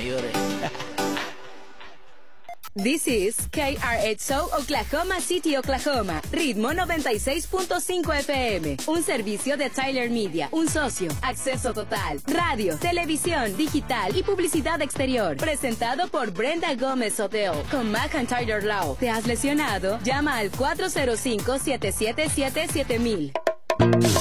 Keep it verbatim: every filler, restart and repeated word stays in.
mayores. This is K R X O Oklahoma City, Oklahoma. Ritmo noventa y seis punto cinco F M. Un servicio de Tyler Media. Un socio. Acceso total. Radio, televisión, digital y publicidad exterior. Presentado por Brenda Gómez Hotel. Con McIntyre Law. ¿Te has lesionado? Llama al cuatro cero cinco, siete siete siete, siete mil.